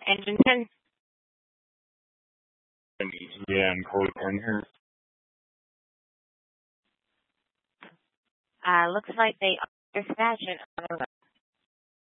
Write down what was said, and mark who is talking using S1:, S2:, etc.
S1: Engine 10.
S2: Yeah, and California here.
S1: Looks like they are dispatching on the